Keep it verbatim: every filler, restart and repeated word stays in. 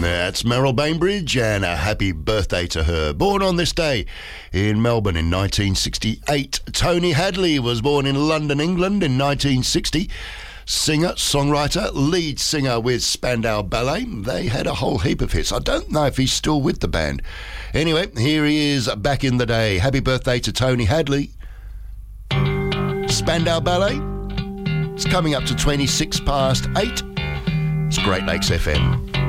That's Meryl Bainbridge, and a happy birthday to her. Born on this day in Melbourne in nineteen sixty-eight. Tony Hadley was born in London, England in nineteen sixty. Singer, songwriter, lead singer with Spandau Ballet. They had a whole heap of hits. I don't know if he's still with the band. Anyway, here he is back in the day. Happy birthday to Tony Hadley. Spandau Ballet. It's coming up to twenty-six past eight. It's Great Lakes F M.